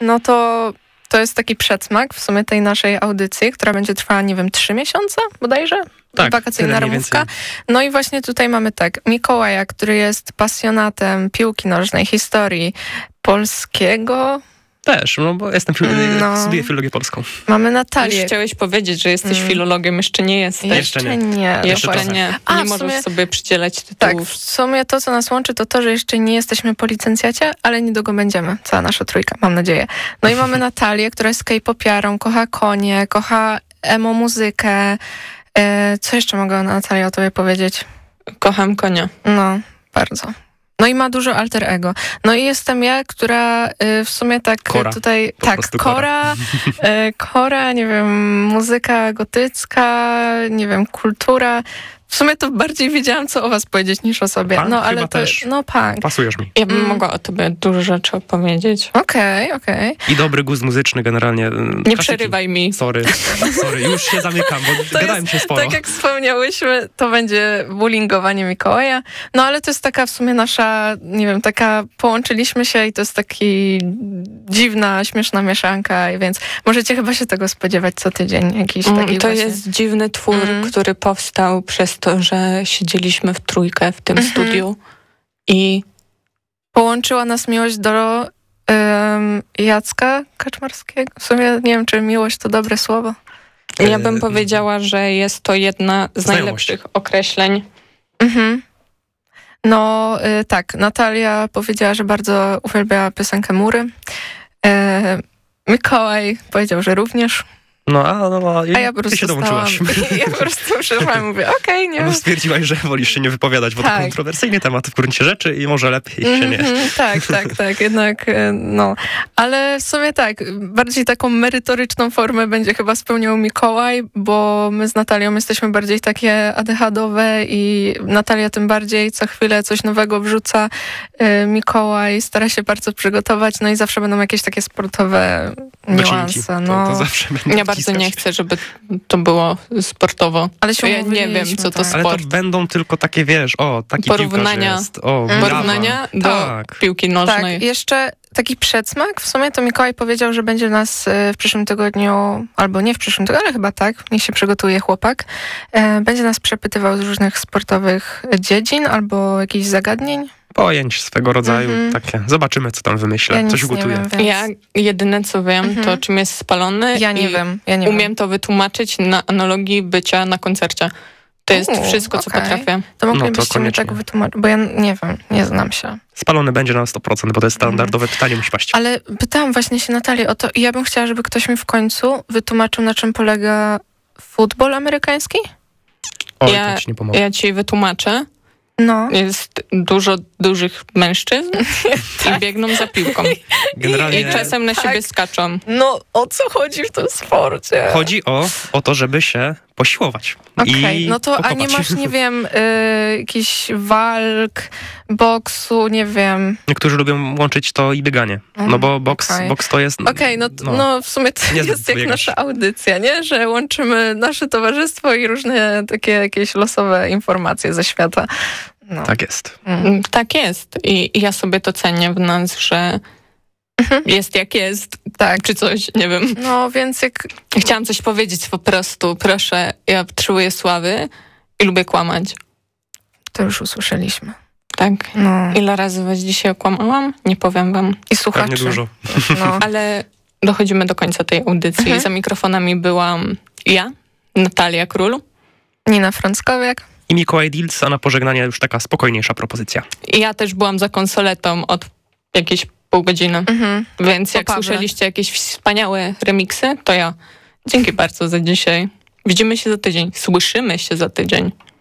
no to jest taki przedsmak w sumie tej naszej audycji, która będzie trwała, 3 miesiące bodajże? Tak, wakacyjna ramówka. No i właśnie tutaj mamy Mikołaja, który jest pasjonatem piłki nożnej, historii polskiego. Też, bo jestem studiuję filologię polską. Mamy Natalię. Już chciałeś powiedzieć, że jesteś filologiem, jeszcze nie jesteś. Jeszcze nie. Nie możesz sobie przydzielać tytułów. Tak, w sumie to, co nas łączy, to, że jeszcze nie jesteśmy po licencjacie, ale niedługo będziemy. Cała nasza trójka, mam nadzieję. No i mamy Natalię, która jest K-popiarą, kocha konie, kocha emo muzykę. Co jeszcze mogę Natalia o tobie powiedzieć? Kocham konia. No, bardzo. No i ma dużo alter ego. No i jestem ja, która w sumie Kora. tutaj... Kora, nie wiem, muzyka gotycka, nie wiem, kultura. W sumie to bardziej wiedziałam, co o was powiedzieć, niż o sobie. Punk no, ale chyba też. No, punk. Pasujesz mi. Ja bym mogła o tobie dużo rzeczy opowiedzieć. Okej. I dobry gust muzyczny generalnie. Nie przerywaj mi. Sorry, już się zamykam, bo gadałem się sporo. Tak jak wspomniałyśmy, to będzie bullyingowanie Mikołaja. No ale to jest taka w sumie nasza, nie wiem, połączyliśmy się i to jest taki dziwna, śmieszna mieszanka, więc możecie chyba się tego spodziewać co tydzień. Jakiś taki to właśnie. jest dziwny twór, który powstał przez to, że siedzieliśmy w trójkę w tym studiu i połączyła nas miłość do Jacka Kaczmarskiego. W sumie nie wiem, czy miłość to dobre słowo. Ja bym powiedziała, że jest to jedna z najlepszych określeń. No tak, Natalia powiedziała, że bardzo uwielbia piosenkę Mury. Mikołaj powiedział, że również. A ja po prostu się dołączyłaś. Ja po prostu przyszłam i mówię, okej, nie. Bo stwierdziłaś, że wolisz się nie wypowiadać, bo to kontrowersyjny temat w gruncie rzeczy i może lepiej się nie. Tak, jednak no. Ale w sumie bardziej taką merytoryczną formę będzie chyba spełniał Mikołaj, bo my z Natalią jesteśmy bardziej takie ADHD-owe i Natalia tym bardziej co chwilę coś nowego wrzuca. Mikołaj stara się bardzo przygotować, no i zawsze będą jakieś takie sportowe niuanse. No. To zawsze będą. Ja bardzo nie chcę, żeby to było sportowo. Ale się ja nie wiem, co to sport. Ale to będą tylko takie, taki porównania, jest. Porównania do piłki nożnej. Tak, jeszcze taki przedsmak. W sumie to Mikołaj powiedział, że będzie nas w przyszłym tygodniu, albo nie w przyszłym tygodniu, ale chyba niech się przygotuje chłopak. Będzie nas przepytywał z różnych sportowych dziedzin albo jakichś zagadnień. Pojęć swego rodzaju, takie. Zobaczymy, co tam wymyślę. Coś ugotuję. Ja jedyne, co wiem, to czym jest spalony. Ja nie wiem. Umiem to wytłumaczyć na analogii bycia na koncercie. To jest wszystko, co potrafię. To moglibyście mi tak wytłumaczyć, bo ja nie wiem, nie znam się. Spalony będzie na 100%, bo to jest standardowe pytanie, musi paść. Ale pytałam właśnie się Natalii o to i ja bym chciała, żeby ktoś mi w końcu wytłumaczył, na czym polega futbol amerykański. To ci nie pomogę. Ja ci wytłumaczę. No. Jest dużo dużych mężczyzn i biegną za piłką. Generalnie... I czasem na siebie skaczą. No, o co chodzi w tym sporcie? Chodzi o to, żeby się posiłować. Okej, no to pokopać. a nie masz, nie wiem, jakichś walk, boksu, nie wiem. Niektórzy lubią łączyć to i bieganie. No bo boks to jest... No w sumie to jest jak nasza audycja, nie? Że łączymy nasze towarzystwo i różne takie jakieś losowe informacje ze świata. No. Tak jest. Tak jest. I ja sobie to cenię w nas, że jest jak jest. Tak. Czy coś, nie wiem. No więc jak... Chciałam coś powiedzieć po prostu. Proszę, ja potrzebuję sławy i lubię kłamać. To już usłyszeliśmy. Tak. No. Ile razy was dzisiaj okłamałam? Nie powiem wam. I słuchaczy. Pewnie dużo. No. Ale dochodzimy do końca tej audycji. Za mikrofonami byłam ja, Natalia Król. Nina Frąckowiak. I Mikołaj Dilc, a na pożegnanie już taka spokojniejsza propozycja. I ja też byłam za konsoletą od jakiejś pół godziny. Więc jak słyszeliście jakieś wspaniałe remiksy, to ja. Dzięki bardzo za dzisiaj. Widzimy się za tydzień. Słyszymy się za tydzień.